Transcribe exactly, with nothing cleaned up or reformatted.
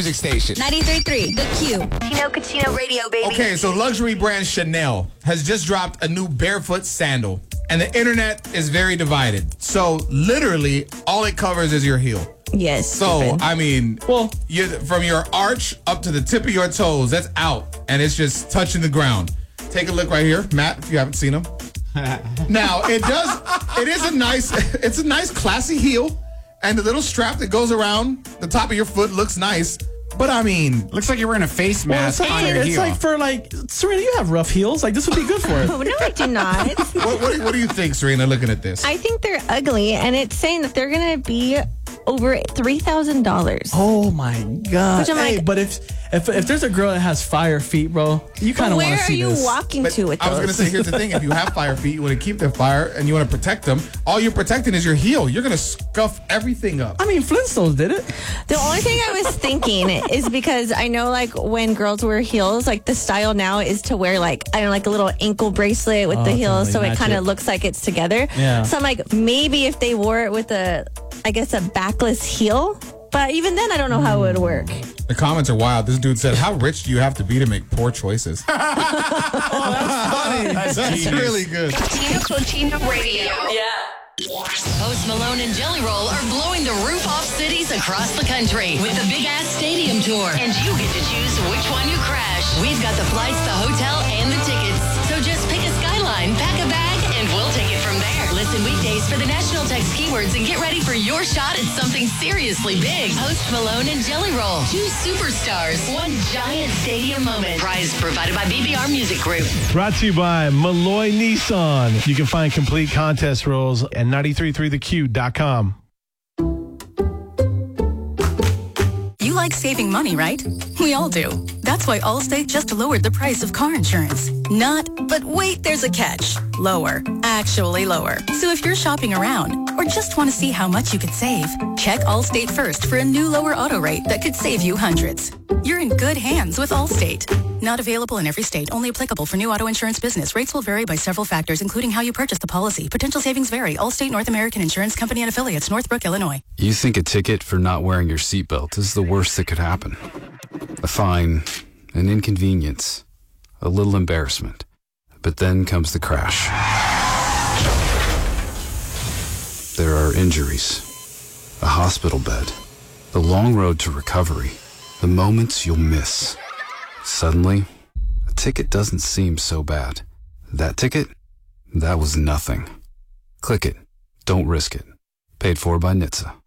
music station. ninety-three point three, The Q. Tino Cucino Radio, baby. Okay, so luxury brand Chanel has just dropped a new barefoot sandal, and the internet is very divided. So literally, all it covers is your heel. Yes. So, stupid. I mean, Well- you from your arch up to the tip of your toes, that's out, and it's just touching the ground. Take a look right here, Matt, if you haven't seen them. Now, it does, it is a nice, it's a nice classy heel, and the little strap that goes around the top of your foot looks nice. But I mean, Looks like you're wearing a face Well, mask it's like, on your it's heel. like for like, Serena, you have rough heels. Like, this would be good for it. Oh, no, I do not. what, what, do, what do you think, Serena, looking at this? I think they're ugly, and it's saying that they're going to be over three thousand dollars. Oh my God. Which I'm Hey, like- but if, if if there's a girl that has fire feet, bro, you kind of want Where to are see you this. walking But to with I was those? going to say, here's the thing. If you have fire feet, you want to keep their fire and you want to protect them, all you're protecting is your heel. You're going to scuff everything up. I mean, Flintstones did it. The only thing I was thinking is because I know, like, when girls wear heels, like, the style now is to wear, like, I don't know, like a little ankle bracelet with Oh, the to, heels, like, so it match kind it. of looks like it's together. Yeah. So I'm like, maybe if they wore it with a, I guess, a backless heel. But even then, I don't know how it would work. The comments are wild. This dude said, how rich do you have to be to make poor choices? That's, That's genius. really good. Tino Cucino Radio. Post Malone and Jelly Roll are blowing the roof off cities across the country with the Big Ass Stadium Tour. And you get to choose which one you crash. We've got the flights, the hotel, and the tickets. So just pick a skyline, pack a bag, and we'll take it from there. Listen weekdays for the national text keywords and get ready for your shot at something seriously big. Post Malone and Jelly Roll. Two superstars. One giant stadium moment. Prize provided by B B R Music Group. Brought to you by Malloy Nissan. You can find complete contest rules at nine three three the q dot com. You like saving money, right? We all do. That's why Allstate just lowered the price of car insurance. Not, but wait, there's a catch. Lower. Actually lower. So if you're shopping around or just want to see how much you could save, check Allstate first for a new lower auto rate that could save you hundreds. You're in good hands with Allstate. Not available in every state. Only applicable for new auto insurance business. Rates will vary by several factors, including how you purchase the policy. Potential savings vary. Allstate North American Insurance Company and affiliates. Northbrook, Illinois. You think a ticket for not wearing your seatbelt is the worst that could happen. A fine, an inconvenience, a little embarrassment. But then comes the crash. There are injuries, a hospital bed, the long road to recovery, the moments you'll miss. Suddenly, a ticket doesn't seem so bad. That ticket? That was nothing. Click it. Don't risk it. Paid for by N H T S A.